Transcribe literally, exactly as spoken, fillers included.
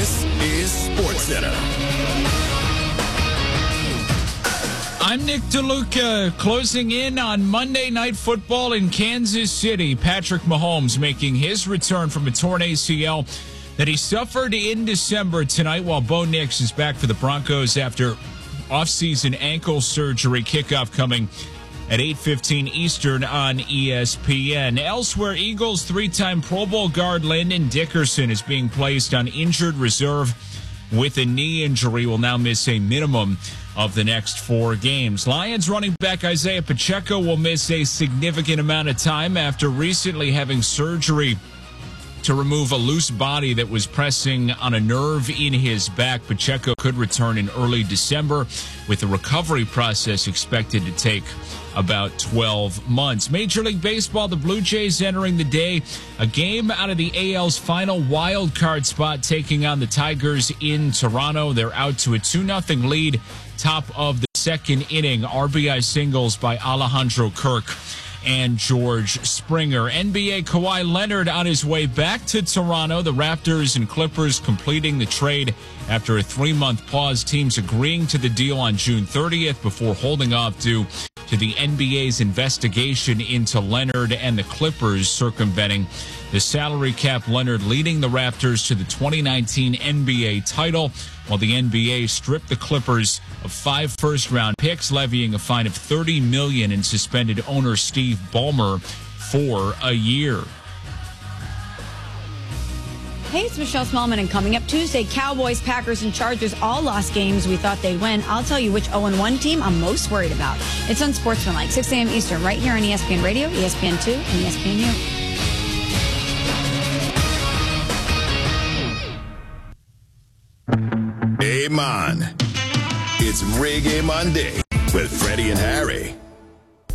This is SportsCenter. I'm Nick DeLuca, closing in on Monday Night Football in Kansas City. Patrick Mahomes making his return from a torn A C L that he suffered in December tonight, while Bo Nix is back for the Broncos after offseason ankle surgery. Kickoff coming at eight fifteen Eastern on E S P N. Elsewhere, Eagles three-time Pro Bowl guard Landon Dickerson is being placed on injured reserve with a knee injury. Will now miss a minimum of the next four games. Lions running back Isaiah Pacheco will miss a significant amount of time after recently having surgery to remove a loose body that was pressing on a nerve in his back. Pacheco could return in early December, with the recovery process expected to take about twelve months. Major League Baseball, the Blue Jays entering the day a game out of the A L's final wild card spot, taking on the Tigers in Toronto. They're out to a two nothing lead, top of the second inning. R B I singles by Alejandro Kirk and George Springer. N B A Kawhi Leonard on his way back to Toronto. The Raptors and Clippers completing the trade after a three-month pause. Teams agreeing to the deal on June thirtieth before holding off due to the N B A's investigation into Leonard and the Clippers circumventing the salary cap. Leonard leading the Raptors to the twenty nineteen N B A title, while the N B A stripped the Clippers of five first-round picks, levying a fine of thirty million dollars and suspended owner Steve Ballmer for a year. Hey, it's Michelle Smallman, and coming up Tuesday, Cowboys, Packers, and Chargers all lost games we thought they'd win. I'll tell you which oh and one team I'm most worried about. It's on Sportsmanlike, six a.m. Eastern, right here on E S P N Radio, E S P N two, and E S P N U. Hey, man. It's Reggae Monday with Freddie and Harry.